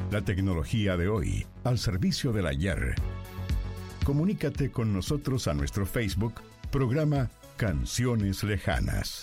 La tecnología de hoy, al servicio del ayer. Comunícate con nosotros a nuestro Facebook, programa Canciones Lejanas.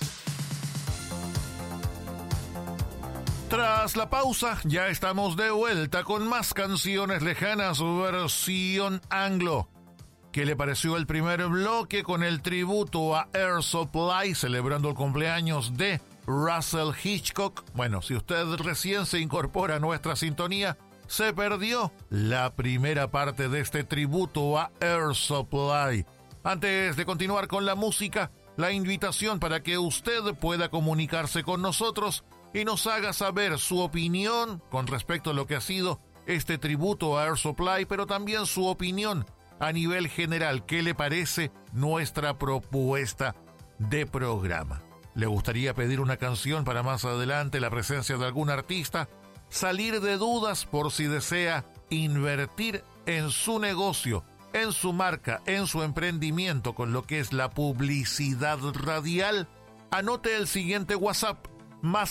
Tras la pausa, ya estamos de vuelta con más Canciones Lejanas versión anglo. ¿Qué le pareció el primer bloque con el tributo a Air Supply celebrando el cumpleaños de Russell Hitchcock? Bueno, si usted recién se incorpora a nuestra sintonía, se perdió la primera parte de este tributo a Air Supply. Antes de continuar con la música, la invitación para que usted pueda comunicarse con nosotros y nos haga saber su opinión con respecto a lo que ha sido este tributo a Air Supply, pero también su opinión a nivel general. ¿Qué le parece nuestra propuesta de programa? ¿Le gustaría pedir una canción para más adelante, la presencia de algún artista? Salir de dudas por si desea invertir en su negocio, en su marca, en su emprendimiento con lo que es la publicidad radial. Anote el siguiente WhatsApp: más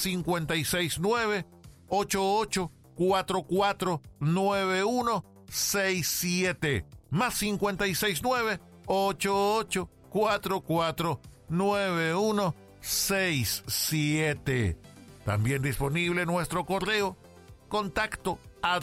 569-8844-9167. Más 569-8844-9167. También disponible nuestro correo contacto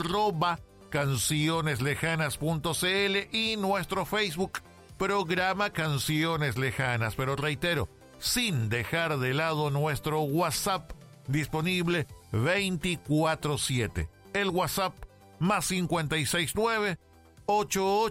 @cancioneslejanas.cl y nuestro Facebook programa Canciones Lejanas. Pero reitero, sin dejar de lado nuestro WhatsApp disponible 24/7. El WhatsApp más 569-8844-9167.